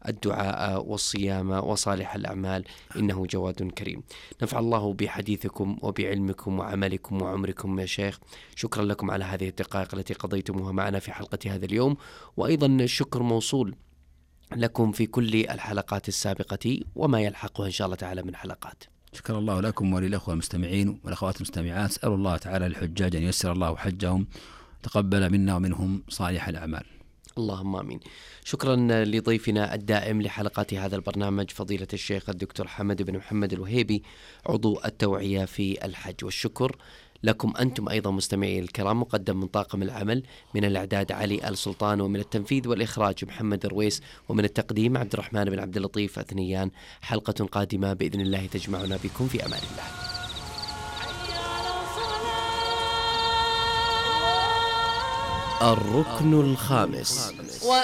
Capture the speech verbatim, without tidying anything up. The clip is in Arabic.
الدعاء والصيام وصالح الأعمال، إنه جواد كريم. نفع الله بحديثكم وبعلمكم وعملكم وعمركم يا شيخ. شكرا لكم على هذه الدقائق التي قضيتموها معنا في حلقة هذا اليوم، وأيضا الشكر موصول لكم في كل الحلقات السابقة وما يلحقها إن شاء الله تعالى من حلقات. شكر الله لكم وللأخوة المستمعين والأخوات المستمعات. أسأل الله تعالى للحجاج أن ييسر الله حجهم، تقبل منا ومنهم صالح الأعمال. اللهم آمين. شكرا لضيفنا الدائم لحلقات هذا البرنامج فضيلة الشيخ الدكتور حمد بن محمد الوهيبي، عضو التوعية في الحج. والشكر لكم أنتم أيضا مستمعي الكرام، مقدم من طاقم العمل، من الإعداد علي آل سلطان، ومن التنفيذ والإخراج محمد رويس، ومن التقديم عبد الرحمن بن عبد اللطيف أثنيان. حلقة قادمة بإذن الله تجمعنا بكم في أمان الله. الركن الخامس.